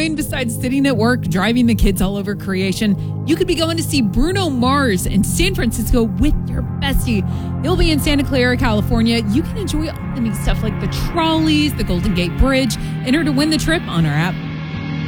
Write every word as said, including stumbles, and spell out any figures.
doing besides sitting at work, driving the kids all over creation? You could be going to see Bruno Mars in San Francisco with your bestie. He'll be in Santa Clara, California. You can enjoy all the neat stuff like the trolleys, the Golden Gate Bridge. Enter to win the trip on our app.